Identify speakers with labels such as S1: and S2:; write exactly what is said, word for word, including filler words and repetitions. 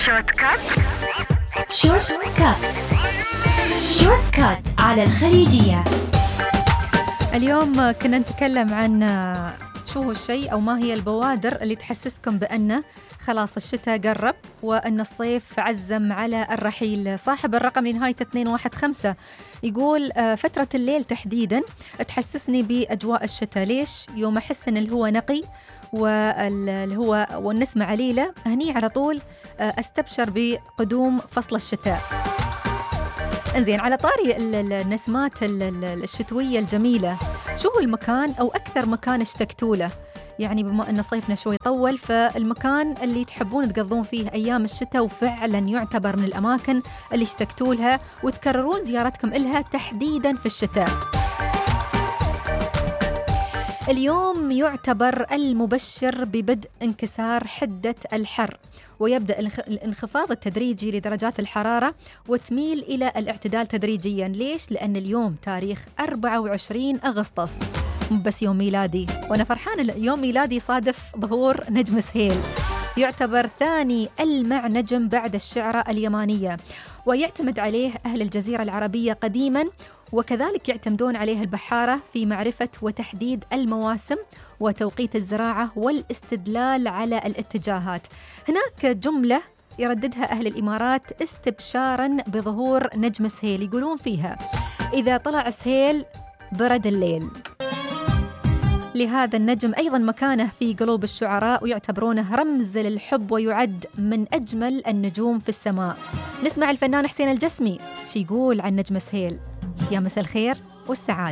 S1: شورت كات
S2: شورت كات شورت كات على الخليجية.
S3: اليوم كنا نتكلم عن شو هو الشيء أو ما هي البوادر اللي تحسسكم بأن خلاص الشتاء قرب وأن الصيف عزم على الرحيل. صاحب الرقم لنهاية اثنين واحد خمسة يقول فترة الليل تحديدا تحسسني بأجواء الشتاء. ليش؟ يوم أحس أن الهواء نقي والهواء والنسمة عليلة هني على طول أستبشر بقدوم فصل الشتاء. انزين، على طاري النسمات الشتوية الجميلة، شو هو المكان أو أكثر مكان اشتقتوا له؟ يعني بما أن صيفنا شوي طول، فالمكان اللي تحبون تقضون فيه أيام الشتاء وفعلا يعتبر من الأماكن اللي اشتقتوا لها وتكررون زيارتكم إلها تحديدا في الشتاء. اليوم يعتبر المبشر ببدء انكسار حدة الحر، ويبدأ الانخفاض التدريجي لدرجات الحرارة وتميل إلى الاعتدال تدريجيا. ليش؟ لأن اليوم تاريخ أربعة وعشرين أغسطس، بس يوم ميلادي، وأنا فرحان يوم ميلادي صادف ظهور نجم سهيل، يعتبر ثاني ألمع نجم بعد الشعرة اليمانية، ويعتمد عليه أهل الجزيرة العربية قديما، وكذلك يعتمدون عليه البحارة في معرفة وتحديد المواسم وتوقيت الزراعة والاستدلال على الاتجاهات. هناك جملة يرددها أهل الإمارات استبشارا بظهور نجم سهيل، يقولون فيها: إذا طلع سهيل برد الليل. لهذا النجم أيضا مكانه في قلوب الشعراء، ويعتبرونه رمز للحب ويعد من أجمل النجوم في السماء. نسمع الفنان حسين الجسمي شي يقول عن نجم سهيل. يا مساء الخير والسعادة.